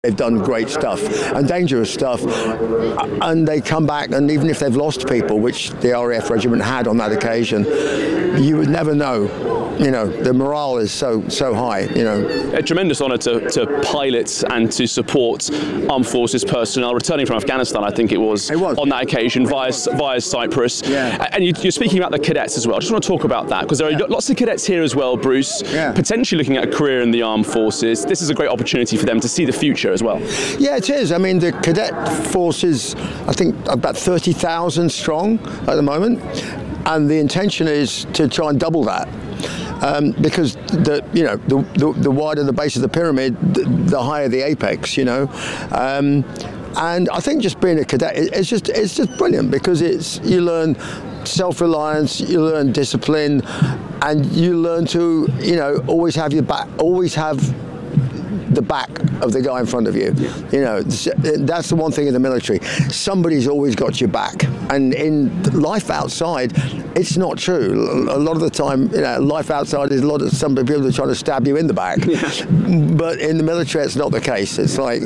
They've done great stuff and dangerous stuff, and they come back, and even if they've lost people, which the RAF regiment had on that occasion, you would never know. The morale is so high. A tremendous honour to pilot and to support armed forces personnel returning from Afghanistan. I think it was on that occasion via Cyprus. Yeah. And you're speaking about the cadets as well. I just want to talk about that because there are lots of cadets here as well, Bruce. Yeah. Potentially looking at a career in the armed forces. This is a great opportunity for them to see the future as well. Yeah, it is. I mean, the cadet force is, I think, about 30,000 strong at the moment, and the intention is to try and double that. Because the wider the base of the pyramid, the higher the apex. And I think just being a cadet, it's just brilliant because you learn self-reliance, you learn discipline, and you learn to always have your back, always have the back of the guy in front of you. That's the one thing in the military. Somebody's always got your back. And in life outside, it's not true. A lot of the time, life outside is some people are trying to stab you in the back. Yeah. But in the military, it's not the case. It's like,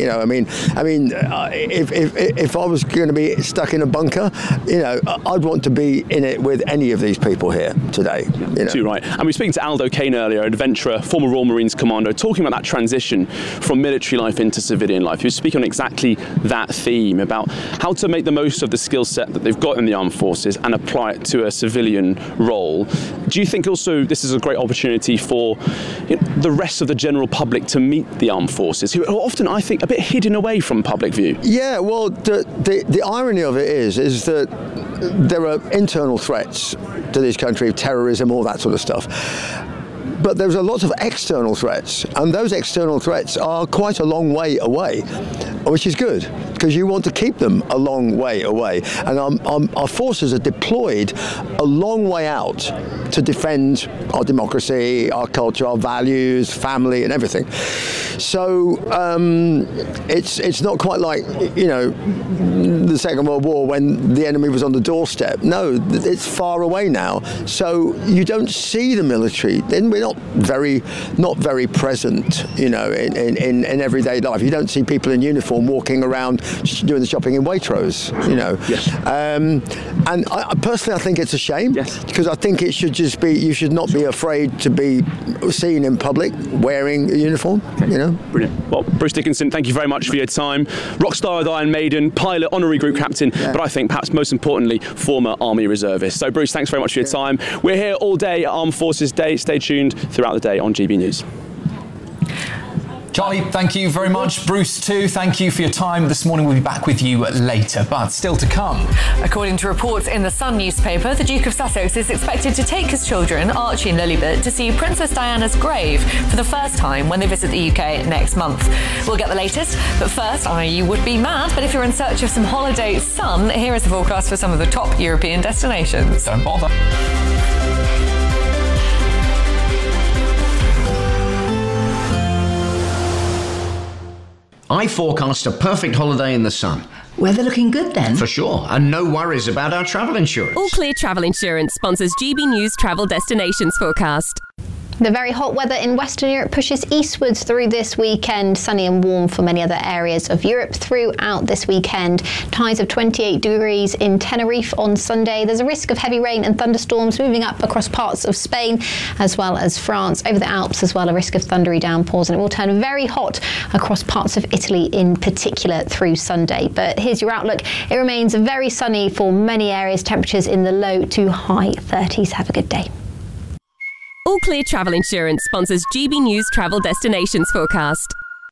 if I was going to be stuck in a bunker, I'd want to be in it with any of these people here today. Too right. And we were speaking to Aldo Kane earlier, adventurer, former Royal Marines Commando, talking about that transition from military life into civilian life. He was speaking on exactly that theme about how to make the most of the skill set that they've got in the armed forces and apply it to a civilian role. Do you think also this is a great opportunity for the rest of the general public to meet the armed forces, who are often, I think, a bit hidden away from public view? Yeah, well, the irony of it is that there are internal threats to this country, terrorism, all that sort of stuff. But there's a lot of external threats, and those external threats are quite a long way away, which is good, because you want to keep them a long way away. And our forces are deployed a long way out to defend our democracy, our culture, our values, family, and everything. So it's not quite like, the Second World War when the enemy was on the doorstep. No, it's far away now. So you don't see the military. Then we're not very present, in everyday life. You don't see people in uniform walking around doing the shopping in Waitrose, Yes. And I personally, I think it's a shame. Yes. Because I think it should just be, you should not be afraid to be seen in public wearing a uniform, Brilliant. Well, Bruce Dickinson, thank you very much for your time. Rockstar with Iron Maiden, pilot, honorary group captain, but I think perhaps most importantly, former Army reservist. So Bruce, thanks very much for your time. We're here all day at Armed Forces Day. Stay tuned throughout the day on GB News. Charlie, thank you very much. Bruce too, thank you for your time this morning. We'll be back with you later, but still to come. According to reports in the Sun newspaper, the Duke of Sussex is expected to take his children, Archie and Lilibet, to see Princess Diana's grave for the first time when they visit the UK next month. We'll get the latest, but first, you would be mad, but if you're in search of some holiday sun, here is the forecast for some of the top European destinations. Don't bother. I forecast a perfect holiday in the sun. Weather looking good then? For sure, and no worries about our travel insurance. All Clear Travel Insurance sponsors GB News Travel Destinations forecast. The very hot weather in Western Europe pushes eastwards through this weekend. Sunny and warm for many other areas of Europe throughout this weekend. Highs of 28 degrees in Tenerife on Sunday. There's a risk of heavy rain and thunderstorms moving up across parts of Spain as well as France. Over the Alps as well, a risk of thundery downpours, and it will turn very hot across parts of Italy in particular through Sunday. But here's your outlook. It remains very sunny for many areas. Temperatures in the low to high 30s. Have a good day. All Clear Travel Insurance sponsors GB News Travel Destinations forecast.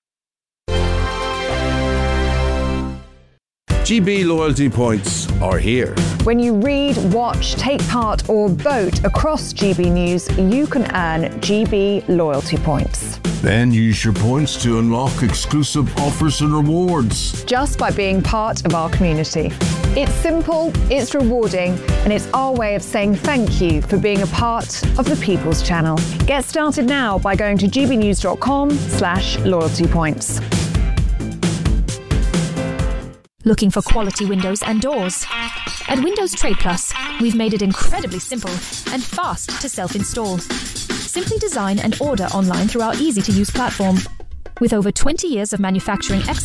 GB loyalty points are here. When you read, watch, take part or vote across GB News, you can earn GB loyalty points. Then use your points to unlock exclusive offers and rewards. Just by being part of our community. It's simple, it's rewarding, and it's our way of saying thank you for being a part of the People's Channel. Get started now by going to gbnews.com/loyalty points. Looking for quality windows and doors? At Windows Trade Plus, we've made it incredibly simple and fast to self-install. Simply design and order online through our easy-to-use platform. With over 20 years of manufacturing excellence,